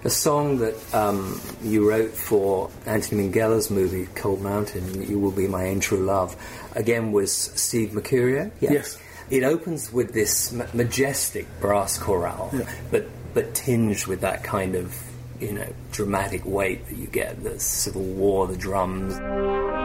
The song that you wrote for Anthony Minghella's movie Cold Mountain, You Will Be My Ain True Love, again was Steve Mercurio. Yeah. Yes. It opens with this majestic brass chorale, but tinged with that kind of, dramatic weight that you get, the Civil War, the drums.